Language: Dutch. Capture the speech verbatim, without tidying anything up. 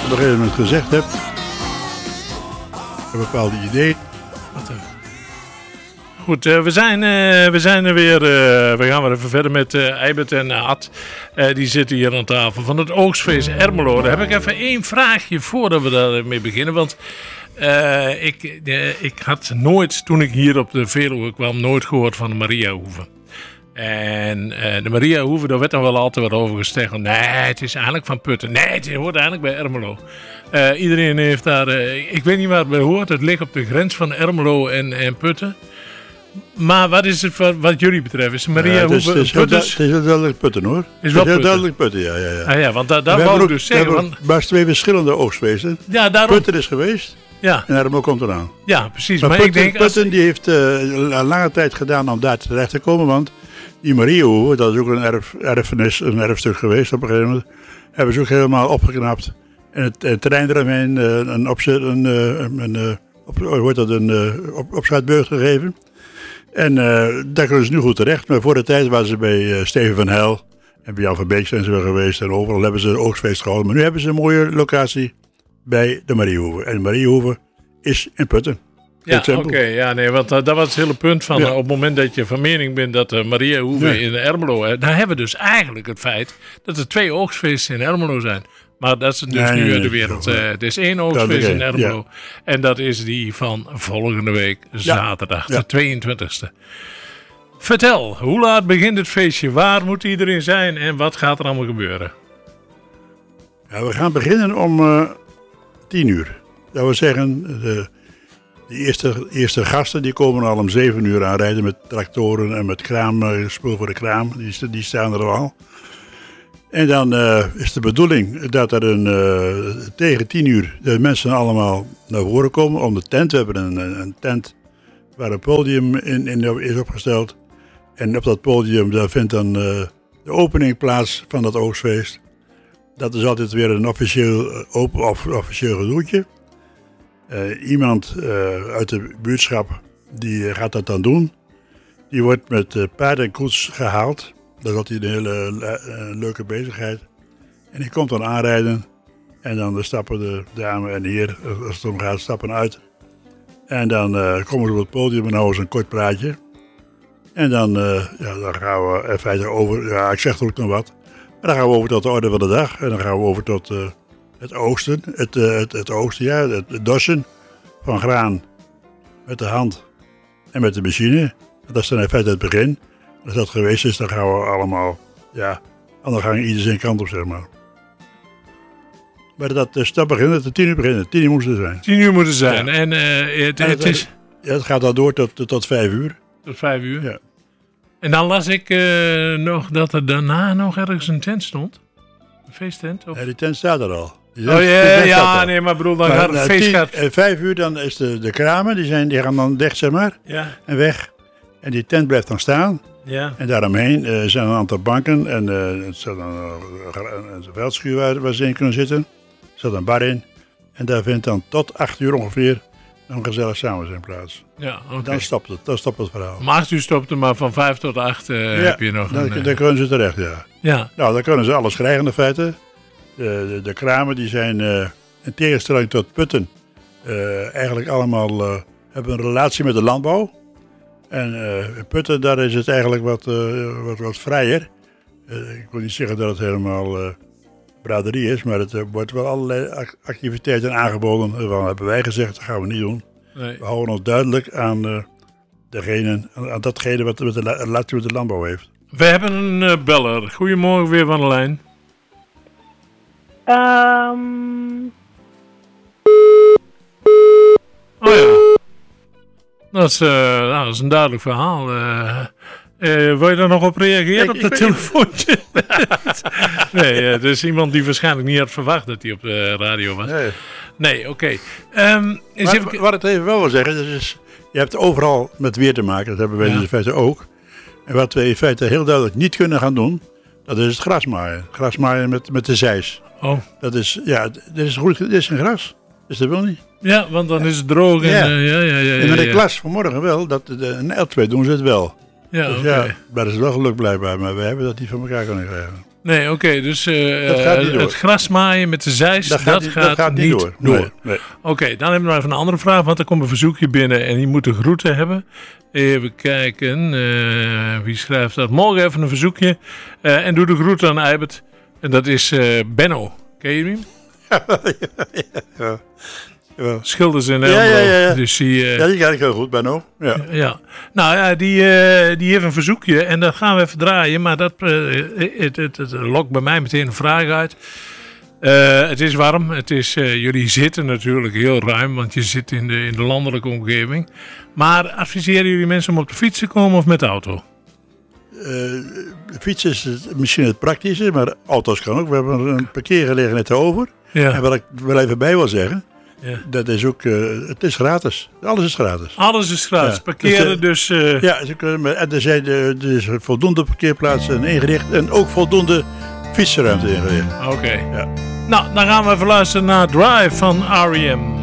op een gegeven moment gezegd heb. Een bepaalde idee. Wat, uh... Goed, uh, we, zijn, uh, we zijn er weer. Uh, we gaan weer even verder met uh, Eibert en uh, Ad. Uh, die zitten hier aan tafel van het Oogstfeest Ermelo. Daar heb ik even één vraagje voordat we daarmee beginnen. Want uh, ik, uh, ik had nooit, toen ik hier op de Veluwe kwam, nooit gehoord van de Mariahoeve. En uh, de Mariahoeve, daar werd dan wel altijd wat over gezegd. Nee, het is eigenlijk van Putten. Nee, het hoort eigenlijk bij Ermelo. Uh, iedereen heeft daar... Uh, ik weet niet waar het bij hoort. Het ligt op de grens van Ermelo en, en Putten. Maar wat is het wat, wat jullie betreft? Is de Mariahoeve... Ja, het, is, het, is het is heel duidelijk Putten, hoor. Is wel het is heel Putten. duidelijk Putten, ja. ja, ja. Ah, ja want da, daar wou ik dus zeggen. We hebben want... maar twee verschillende oogstfeesten. Ja, daarom... Putten is geweest. Ja. En Ermelo komt eraan. Ja, precies. Maar, maar Putten, ik denk... Putten Als... die heeft uh, een lange tijd gedaan om daar terecht te komen. Want die Mariahoeve, dat is ook een erf, erfenis, een erfstuk geweest op een gegeven moment. Hebben ze ook helemaal opgeknapt. En het, het terrein eromheen uh, een, opzet, een, een, een, een, op, hoe heet dat, een uh, op, opschuitbeurt gegeven. En uh, daar kunnen ze nu goed terecht. Maar voor de tijd waren ze bij uh, Steven van Hel. En bij Jan van Beek zijn ze weer geweest. En overal hebben ze een oogstfeest gehouden. Maar nu hebben ze een mooie locatie bij de Mariahoeve. En de Mariahoeve is in Putten. Ja, oké. Okay, ja, nee, want uh, dat was het hele punt van... Ja. Uh, op het moment dat je van mening bent dat de uh, Mariahoeve nee. in Ermelo... Uh, dan hebben we dus eigenlijk het feit dat er twee oogstfeesten in Ermelo zijn. Maar dat is dus nee, nu nee, de wereld. Uh, er is één oogstfeest in Ermelo. Ja. En dat is die van volgende week zaterdag, ja. de tweeëntwintigste. Vertel, hoe laat begint het feestje? Waar moet iedereen zijn? En wat gaat er allemaal gebeuren? Ja, we gaan beginnen om uh, tien uur. Dat wil zeggen, de, de eerste, eerste gasten die komen al om zeven uur aanrijden met tractoren en met kraam, uh, spul voor de kraam. Die, die staan er al. En dan uh, is de bedoeling dat er een, uh, tegen tien uur de mensen allemaal naar voren komen om de tent. We hebben een, een tent waar een podium in, in is opgesteld. En op dat podium daar vindt dan uh, de opening plaats van dat oogstfeest. Dat is altijd weer een officieel, open, of, officieel gedoetje. Uh, iemand uh, uit de buurtschap die gaat dat dan doen. Die wordt met uh, paard en koets gehaald. Dat is altijd een hele uh, leuke bezigheid. En die komt dan aanrijden. En dan stappen de dame en de heer, als het om gaat, stappen uit. En dan uh, komen ze op het podium en houden ze een kort praatje. En dan, uh, ja, dan gaan we in feite over, ja, ik zeg er ook nog wat. Maar dan gaan we over tot de orde van de dag. En dan gaan we over tot uh, het oogsten. Het, uh, het, het oogsten, ja, het, het dossen van graan met de hand en met de machine. Dat is dan in feite het begin. Als dat geweest is, dan gaan we allemaal, ja, en dan gaan ieder zijn kant op, zeg maar. Maar dat, dus dat begint het, tien uur beginnen, tien uur moest er zijn. Tien uur moet er zijn. Ja. En, uh, het, en het, het is... Ja, het gaat dan door tot, tot, tot vijf uur. Tot vijf uur? Ja. En dan las ik uh, nog dat er daarna nog ergens een tent stond. Een feesttent? Of? Ja, die tent staat er al. Die oh ja, ja, ja nee, maar bedoel, dan maar, gaat het feest... Tien, gaat... Vijf uur dan is de, de kramen, die, zijn, die gaan dan dicht, zeg maar. Ja. En weg. En die tent blijft dan staan. Ja. En daaromheen uh, zijn een aantal banken en uh, er staat dan uh, een veldschuur waar, waar ze in kunnen zitten. Er staat een bar in. En daar vindt dan tot acht uur ongeveer een gezellig samen zijn plaats. Ja, okay. Dan stopt het, dan stopt het verhaal. Om acht uur stopt het, maar van vijf tot acht uh, ja, heb je nog dan, een... Uh... dan kunnen ze terecht, ja. Ja. Nou, dan kunnen ze alles krijgen in feite. De, de, de kramen die zijn uh, in tegenstelling tot Putten uh, eigenlijk allemaal uh, hebben een relatie met de landbouw. En uh, in Putten, daar is het eigenlijk wat, uh, wat, wat vrijer. Uh, ik wil niet zeggen dat het helemaal uh, braderie is, maar het uh, wordt wel allerlei activiteiten aangeboden. Daarvan hebben wij gezegd, dat gaan we niet doen. Nee. We houden ons duidelijk aan, uh, degene, aan datgene wat met de relatie met de landbouw heeft. We hebben een uh, beller. Goedemorgen, weer van de lijn. Um... Oh ja. Dat is, uh, nou, dat is een duidelijk verhaal. Uh, uh, wil je daar nog op reageren ja, op dat telefoontje? nee, uh, er is iemand die waarschijnlijk niet had verwacht dat hij op de radio was. Nee, nee oké. Okay. Um, even... Wat ik even wel wil zeggen, is, je hebt overal met weer te maken. Dat hebben wij ja. in feite ook. En wat we in feite heel duidelijk niet kunnen gaan doen, dat is het grasmaaien. Grasmaaien met, met de zeis. Oh. Dat is, ja, dit is goed, dit is geen gras. Dus dat wil niet. Ja, want dan is het droog. En, ja. Uh, ja, ja, ja, en met de ja. klas vanmorgen wel, dat de, in L twee doen ze het wel. Ja, dus okay. ja, maar dat is wel geluk blijkbaar, maar we hebben dat niet van elkaar kunnen krijgen. Nee, oké. Okay, dus uh, dat gaat niet door. Het gras maaien met de zeis, dat, dat, dat gaat, dat gaat niet door. door. Nee, nee. Oké, okay, dan hebben we nog even een andere vraag. Want er komt een verzoekje binnen en die moet de groeten hebben. Even kijken. Uh, wie schrijft dat? Morgen even een verzoekje. Uh, en doe de groeten aan Eibert. En dat is uh, Benno. Ken je hem? Ja, ja. Ja. Schilders in Elmelo. Ja, ja, ja. Dus die, uh, ja, die ga ik heel goed, Benno. Ja. ja. Nou ja, die, uh, die heeft een verzoekje en dat gaan we even draaien. Maar dat uh, het, het, het lokt bij mij meteen een vraag uit. Uh, het is warm. Het is, uh, jullie zitten natuurlijk heel ruim, want je zit in de, in de landelijke omgeving. Maar adviseren jullie mensen om op de fiets te komen of met de auto? Uh, de fiets is het, misschien het praktische, maar auto's kan ook. We hebben een parkeergelegenheid over. Ja. En wat ik wel even bij wil zeggen, ja. dat is ook, uh, het is gratis. Alles is gratis. Alles is gratis. Ja. Parkeren dus... dus uh... Ja, en er zijn er is voldoende parkeerplaatsen ingericht en ook voldoende fietsruimte ingericht. Oké. Okay. Ja. Nou, dan gaan we even luisteren naar Drive van R E M.